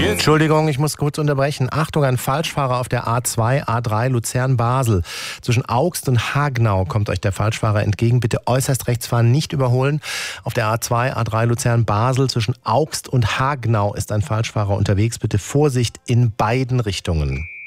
Entschuldigung, ich muss kurz unterbrechen. Achtung, ein Falschfahrer auf der A2, A3 Luzern-Basel. Zwischen Augst und Hagnau kommt euch der Falschfahrer entgegen. Bitte äußerst rechts fahren, nicht überholen. Auf der A2, A3 Luzern-Basel zwischen Augst und Hagnau ist ein Falschfahrer unterwegs. Bitte Vorsicht in beiden Richtungen.